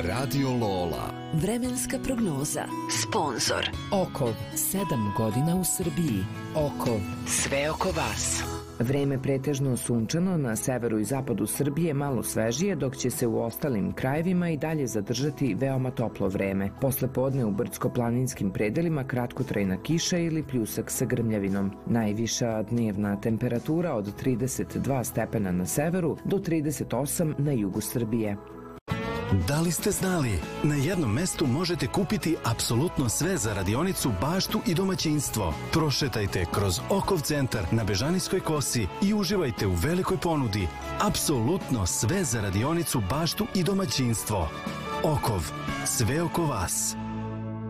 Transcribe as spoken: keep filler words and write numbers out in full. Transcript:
Radio Lola. Vremenska prognoza. Sponzor Okov, sedam godina u Srbiji. Okov, sve oko vas. Vreme pretežno sunčano, na severu i zapadu Srbije malo svežije, dok će se u ostalim krajevima i dalje zadržati veoma toplo vreme. Posle podne u brdsko-planinskim predelima kratkotrajna kiša ili pljusak sa grmljavinom. Najviša dnevna temperatura od trideset dva stepena na severu do trideset osam na jugu Srbije. Da li ste znali? Na jednom mestu možete kupiti apsolutno sve za radionicu, baštu i domaćinstvo. Prošetajte kroz Okov centar na Bežanijskoj kosi i uživajte u velikoj ponudi. Apsolutno sve za radionicu, baštu i domaćinstvo. Okov, sve oko vas.